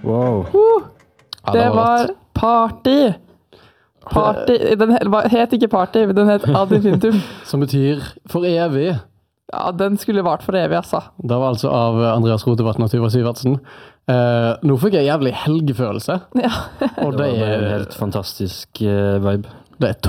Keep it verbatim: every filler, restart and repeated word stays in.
Wow. Uh, Ja, det var rått. party. Party. Den he- het ikke party, men den het ad infinitum. Som betyr for evig. Ja, den skulle vart for evig, altså. Det var altså av Andreas Rotevatn og Tuva Syvertsen. Eh, nå fikk jeg jævlig helgefølelse. Ja. Og Det det var en er, helt fantastisk uh, vibe. det er